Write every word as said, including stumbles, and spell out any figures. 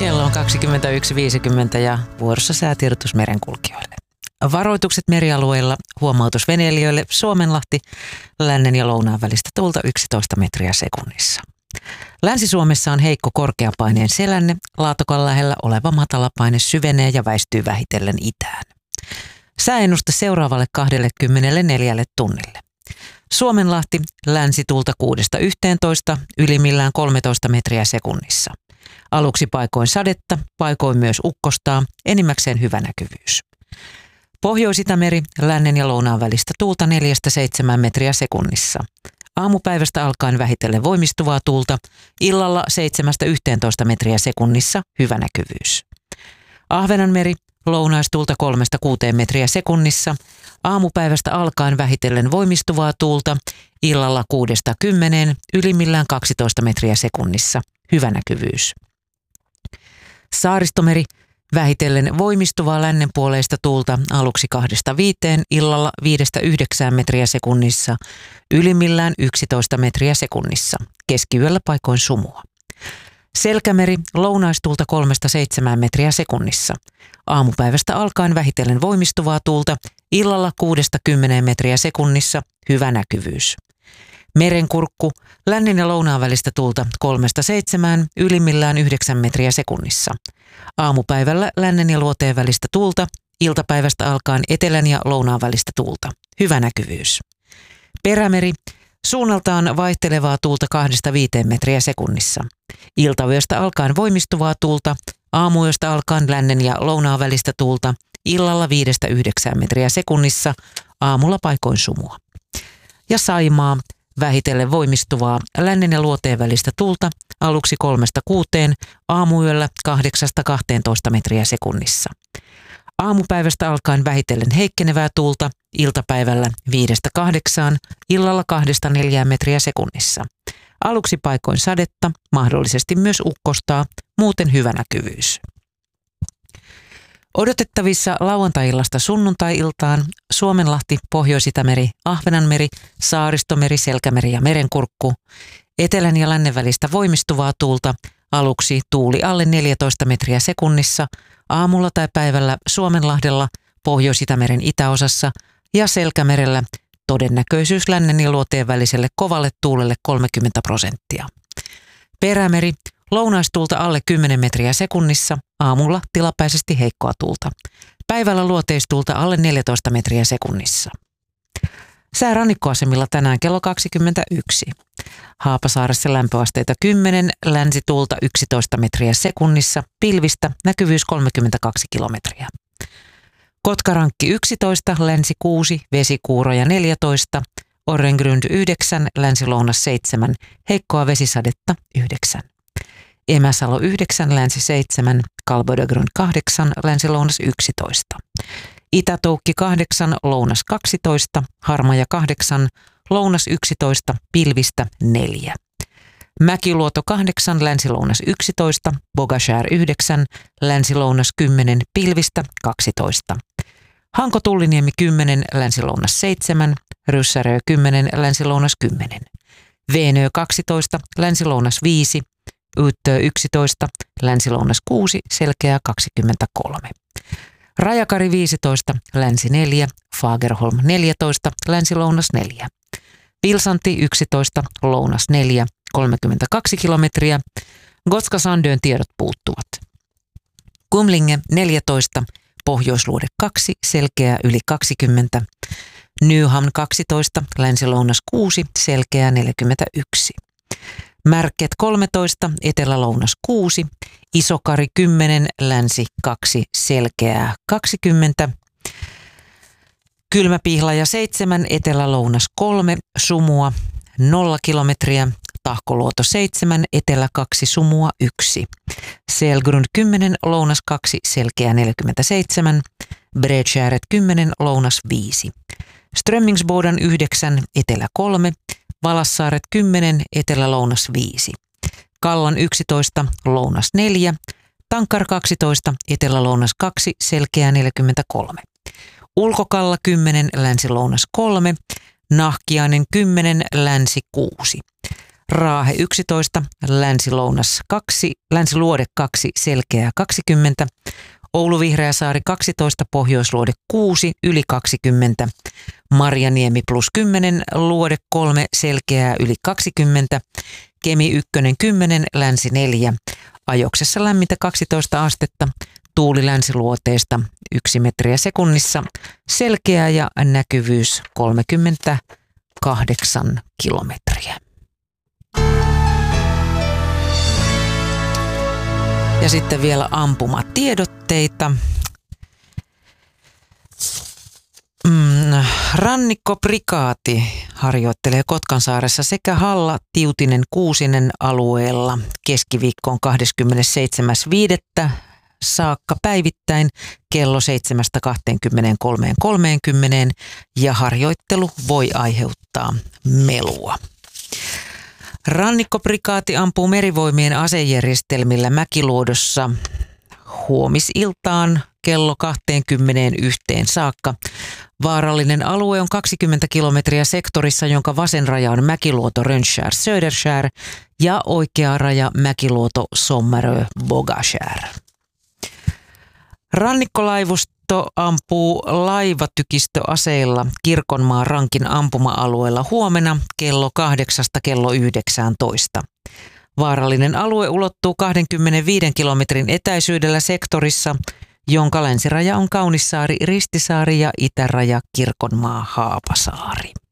Kello on kaksikymmentäyksi viisikymmentä ja vuorossa säätiedotus merenkulkijoille. Varoitukset merialueilla, huomautus veneilijöille, Suomenlahti, lännen ja lounaan välistä tuulta yksitoista metriä sekunnissa. Länsi-Suomessa on heikko korkeapaineen selänne, Laatokan lähellä oleva matalapaine syvenee ja väistyy vähitellen itään. Sääennuste seuraavalle kaksikymmentäneljä tunnille. Suomenlahti, länsituulta kuudesta yhteentoista, ylimmillään kolmetoista metriä sekunnissa. Aluksi paikoin sadetta, paikoin myös ukkostaa, enimmäkseen hyvä näkyvyys. Pohjois-Itämeri, lännen ja lounaan välistä tuulta neljästä seitsemään metriä sekunnissa. Aamupäivästä alkaen vähitellen voimistuvaa tuulta, illalla seitsemästä yhteentoista metriä sekunnissa, hyvä näkyvyys. Ahvenanmeri, lounaistuulta kolmesta kuuteen metriä sekunnissa, aamupäivästä alkaen vähitellen voimistuvaa tuulta, illalla kuudesta kymmeneen, ylimmillään kaksitoista metriä sekunnissa, hyvä näkyvyys. Saaristomeri, vähitellen voimistuvaa lännenpuoleista tuulta aluksi kahdesta viiteen, illalla viidestä yhdeksään metriä sekunnissa, ylimmillään yksitoista metriä sekunnissa, keskiyöllä paikoin sumua. Selkämeri, lounaistuulta kolmesta seitsemään metriä sekunnissa. Aamupäivästä alkaen vähitellen voimistuvaa tuulta, illalla kuudesta kymmeneen metriä sekunnissa, hyvä näkyvyys. Merenkurkku, lännen ja lounaan välistä tuulta kolmesta seitsemään, ylimmillään yhdeksän metriä sekunnissa. Aamupäivällä lännen ja luoteen välistä tuulta, iltapäivästä alkaen etelän ja lounaan välistä tuulta, hyvä näkyvyys. Perämeri, suunnaltaan vaihtelevaa tuulta kahdesta viiteen metriä sekunnissa. Iltayöstä alkaen voimistuvaa tuulta, aamuyöstä alkaen lännen ja lounaan välistä tuulta, illalla viidestä yhdeksään metriä sekunnissa, aamulla paikoin sumua. Ja Saimaa, vähitellen voimistuvaa lännen ja luoteen välistä tuulta, aluksi kolmesta kuuteen, aamuyöllä kahdeksasta kahteentoista metriä sekunnissa. Aamupäivästä alkaen vähitellen heikkenevää tuulta, iltapäivällä viidestä kahdeksaan, illalla kahdesta neljään metriä sekunnissa. Aluksi paikoin sadetta, mahdollisesti myös ukkostaa, muuten hyvä näkyvyys. Odotettavissa lauantai-illasta sunnuntai-iltaan Suomenlahti, Pohjois-Itämeri, Ahvenanmeri, Saaristomeri, Selkämeri ja Merenkurkku. Etelän ja lännen välistä voimistuvaa tuulta, aluksi tuuli alle neljätoista metriä sekunnissa, aamulla tai päivällä Suomenlahdella, Pohjois-Itämeren itäosassa ja Selkämerellä todennäköisyys lännen ja luoteen väliselle kovalle tuulelle kolmekymmentä prosenttia. Perämeri, lounaistuulta alle kymmenen metriä sekunnissa, aamulla tilapäisesti heikkoa tuulta. Päivällä luoteistuulta alle neljätoista metriä sekunnissa. Sää rannikkoasemilla tänään kello kaksikymmentäyksi. Haapasaaressa lämpöasteita kymmenen, länsituulta yksitoista metriä sekunnissa, pilvistä, näkyvyys kolmekymmentäkaksi kilometriä. Kotkarankki yksitoista, länsi kuusi, vesikuuroja neljätoista, Orrengrund yhdeksän, länsi-lounas seitsemän, heikkoa vesisadetta yhdeksän. Emäsalo yhdeksän, länsi seitsemän, Kalbödegrund kahdeksan, länsi-lounas yksitoista. Itätoukki kahdeksan, lounas kaksitoista, Harmaja kahdeksan, lounas yksitoista, pilvistä neljä. Mäkiluoto kahdeksan, länsi-lounas yksitoista, Bogashär yhdeksän, länsi-lounas kymmenen, pilvistä kaksitoista. Hanko-Tulliniemi kymmenen, länsi-lounas seitsemän, Ryssärö kymmenen, länsi-lounas kymmenen. Veenö kaksitoista, länsi-lounas viisi, Yyttö yksitoista, länsi-lounas kuusi, Selkeä kaksikymmentäkolme. Rajakari viisitoista, länsi neljä, Fagerholm neljätoista, länsi-lounas neljä. Vilsanti yksitoista, lounas neljä, kolmekymmentäkaksi kilometriä. Gotska-Sandön tiedot puuttuvat. Kumlinge neljätoista, pohjoisluode kaksi, Selkeä yli kaksikymmentä. Nyhamn kaksitoista, länsi-lounas kuusi, Selkeä neljäkymmentäyksi. Märket kolmetoista, etelä-lounas kuusi, Isokari kymmenen, länsi kaksi, Selkeää kaksikymmentä. Kylmäpihlaja seitsemän, etelä-lounas kolme, Sumua nolla kilometriä. Tahkoluoto seitsemän, etelä kaksi, Sumua yksi. Selgrund kymmenen, lounas kaksi, Selkeä neljäkymmentäseitsemän. Bredskärret kymmenen, lounas viisi. Strömmingsboden yhdeksän, etelä kolme. Valassaaret kymmenen, etelä-lounas viisi. Kallan yksitoista, lounas neljä. Tankar kaksitoista, etelä-lounas kaksi, Selkeä neljäkymmentäkolme. Ulkokalla kymmenen, länsi-lounas kolme. Nahkiainen kymmenen, länsi kuusi. Raahe yksitoista, Länsi-Lounas kaksi, Länsi-Luode kaksi, Selkeää kaksikymmentä, Oulu-Vihreäsaari kaksitoista, Pohjois-Luode kuusi, yli kaksikymmentä, Marjaniemi plus kymmenen, Luode kolme, Selkeää yli kaksikymmentä, Kemi yksi kymmenen, Länsi neljä, Ajoksessa lämmintä kaksitoista astetta, tuuli länsiluoteesta yksi metriä sekunnissa, selkeä ja näkyvyys kolmekymmentäkahdeksan kilometriä. Ja sitten vielä ampumatiedotteita. Mm, Rannikkoprikaati harjoittelee Kotkansaaressa sekä Halla-Tiutinen Kuusinen alueella keskiviikkoon kahdeskymmenesseitsemäs viidettä saakka päivittäin kello seitsemästä kahteenkymmeneenkolmeen kolmeenkymmeneen ja harjoittelu voi aiheuttaa melua. Rannikkoprikaati ampuu merivoimien asejärjestelmillä Mäkiluodossa huomisiltaan kello kaksikymmentäyksi saakka. Vaarallinen alue on kaksikymmentä kilometriä sektorissa, jonka vasen raja on Mäkiluoto Rönnskär Söderskär ja oikea raja Mäkiluoto Sommarö Bogaskär. Rannikkolaivusto ampuu laivatykistöaseilla Kirkonmaan Rankin ampuma-alueella huomenna kello kahdeksasta kello yhdeksäntoista. Vaarallinen alue ulottuu kaksikymmentäviisi kilometrin etäisyydellä sektorissa, jonka länsiraja on Kaunissaari, Ristisaari ja itäraja Kirkonmaa, Haapasaari.